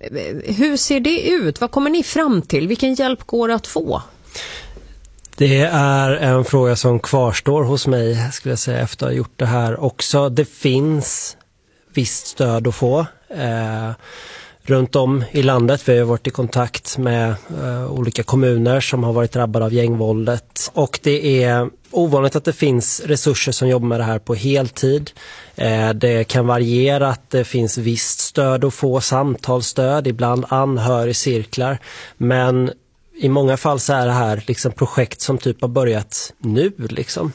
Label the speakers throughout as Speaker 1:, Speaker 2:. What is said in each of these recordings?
Speaker 1: Hur ser det ut? Vad kommer ni fram till? Vilken hjälp går att få?
Speaker 2: Det är en fråga som kvarstår hos mig, skulle jag säga, efter att ha gjort det här också. Det finns visst stöd att få runt om i landet. Vi har varit i kontakt med olika kommuner som har varit drabbade av gängvåldet. Och det är ovanligt att det finns resurser som jobbar med det här på heltid. Det kan variera att det finns visst stöd att få, samtalsstöd, ibland anhörigcirklar. Men i många fall så är det här liksom projekt som typ har börjat nu. Liksom.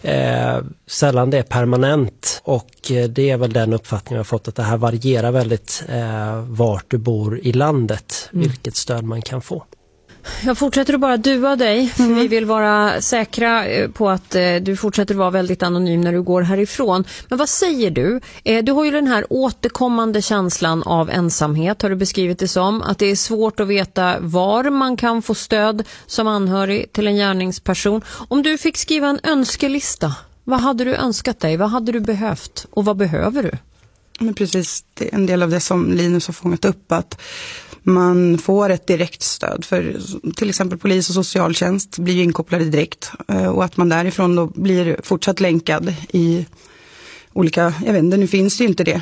Speaker 2: Sällan det är permanent, och det är väl den uppfattningen jag har fått, att det här varierar väldigt vart du bor i landet, vilket stöd man kan få.
Speaker 1: Jag fortsätter att bara dua dig. Vi vill vara säkra på att du fortsätter vara väldigt anonym när du går härifrån. Men vad säger du? Du har ju den här återkommande känslan av ensamhet, har du beskrivit det som. Att det är svårt att veta var man kan få stöd som anhörig till en gärningsperson. Om du fick skriva en önskelista, vad hade du önskat dig? Vad hade du behövt? Och vad behöver du?
Speaker 3: Men precis, det är en del av det som Linus har fångat upp, att man får ett direkt stöd. För till exempel polis och socialtjänst blir ju inkopplade direkt, och att man därifrån då blir fortsatt länkad i olika, jag vet inte, nu finns det ju inte det,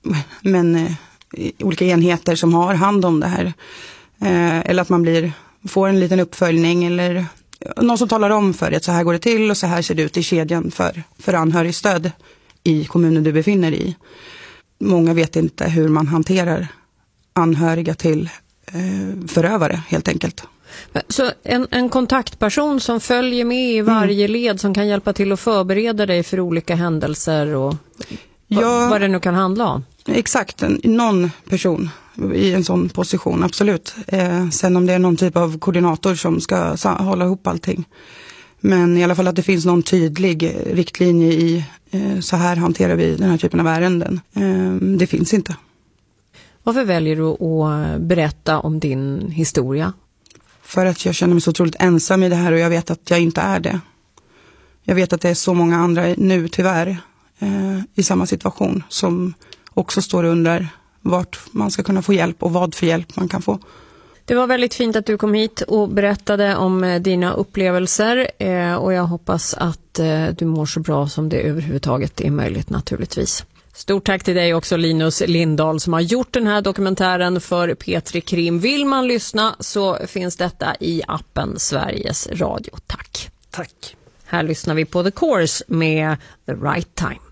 Speaker 3: men olika enheter som har hand om det här. Eller att man får en liten uppföljning, eller någon som talar om för att så här går det till och så här ser det ut i kedjan för anhörigstöd i kommunen du befinner dig i. Många vet inte hur man hanterar anhöriga till förövare, helt enkelt.
Speaker 1: Så en kontaktperson som följer med i varje led, som kan hjälpa till att förbereda dig för olika händelser och vad det nu kan handla om? Exakt,
Speaker 3: någon person i en sån position, absolut. Sen om det är någon typ av koordinator som ska hålla ihop allting. Men i alla fall att det finns någon tydlig riktlinje i så här hanterar vi den här typen av ärenden. Det finns inte.
Speaker 1: Varför väljer du att berätta om din historia?
Speaker 3: För att jag känner mig så otroligt ensam i det här, och jag vet att jag inte är det. Jag vet att det är så många andra nu tyvärr i samma situation som också står och undrar vart man ska kunna få hjälp och vad för hjälp man kan få.
Speaker 1: Det var väldigt fint att du kom hit och berättade om dina upplevelser, och jag hoppas att du mår så bra som det överhuvudtaget är möjligt, naturligtvis. Stort tack till dig också, Linus Lindahl, som har gjort den här dokumentären för P3 Krim. Vill man lyssna så finns detta i appen Sveriges Radio. Tack.
Speaker 2: Tack.
Speaker 1: Här lyssnar vi på The Course med The Right Time.